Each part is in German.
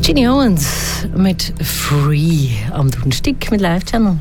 Ginny Owens mit «Free» am Donnerstag mit Live-Channel.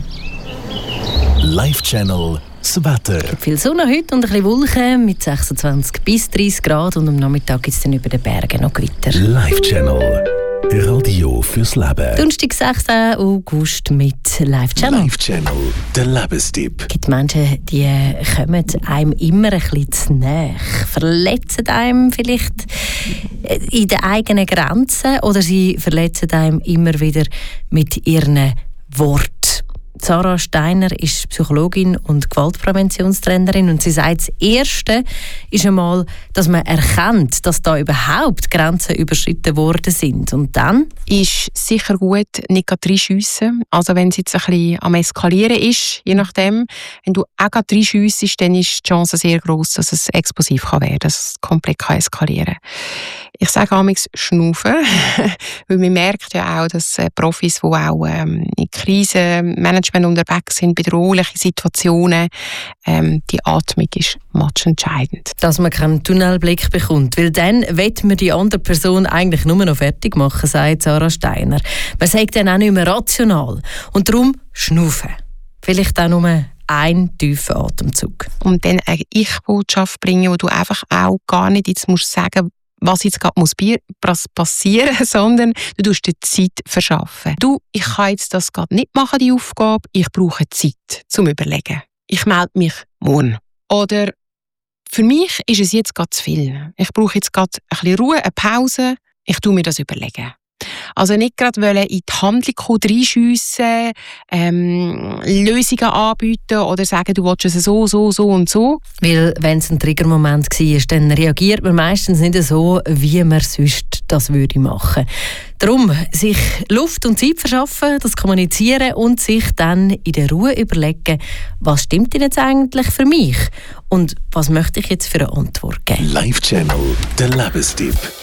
Live-Channel, das Wetter. Viel Sonne heute und ein bisschen Wolken mit 26 bis 30 Grad und am Nachmittag gibt es dann über den Bergen noch Gewitter. Live-Channel, Radio fürs Leben. Donnerstag, 6. August mit Live-Channel. Live-Channel, der Lebenstipp. Es gibt Menschen, die kommen einem immer ein bisschen zu nahe, verletzen einem vielleicht in den eigenen Grenzen oder sie verletzen einem immer wieder mit ihren Worten. Sarah Steiner ist Psychologin und Gewaltpräventionstrainerin und sie sagt, das Erste ist einmal, dass man erkennt, dass da überhaupt Grenzen überschritten worden sind. Und dann ist sicher gut, nicht reinschiessen. Also wenn es jetzt ein bisschen am Eskalieren ist, je nachdem, wenn du auch reinschiessest, dann ist die Chance sehr gross, dass es explosiv kann werden kann, dass es komplett eskalieren kann. Ich sage manchmal schnaufen, weil man merkt ja auch, dass Profis, die auch in Krisenmanagement unterwegs sind, bedrohliche Situationen, die Atmung ist matchentscheidend. Dass man keinen Tunnelblick bekommt, weil dann will man die andere Person eigentlich nur noch fertig machen, sagt Sarah Steiner. Man sagt dann auch nicht mehr rational und darum schnaufen. Vielleicht auch nur ein tiefer Atemzug. Und dann eine Ich-Botschaft bringen, wo du einfach auch gar nicht jetzt musst sagen, was jetzt gerade passieren muss, sondern du tust dir Zeit verschaffen. Ich kann jetzt das gerade nicht machen, die Aufgabe. Ich brauche Zeit zum Überlegen. Ich melde mich morgen. Oder für mich ist es jetzt gerade zu viel. Ich brauche jetzt gerade ein bisschen Ruhe, eine Pause. Ich tue mir das überlegen. Also nicht gerade in die Handlung kommen, reinschiessen, Lösungen anbieten oder sagen, du willst es so und so. Weil, wenn es ein Triggermoment war, dann reagiert man meistens nicht so, wie man sonst das würde machen. Darum sich Luft und Zeit verschaffen, das Kommunizieren und sich dann in der Ruhe überlegen, was stimmt denn jetzt eigentlich für mich und was möchte ich jetzt für eine Antwort geben. Live-Channel, der Lebenstipp.